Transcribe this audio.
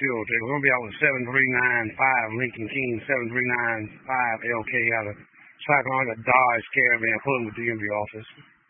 Filter. We're going to be out with 7395 Lincoln King, 7395 LK out of Cyclone, a Dodge Caravan, pulling with the DMV office.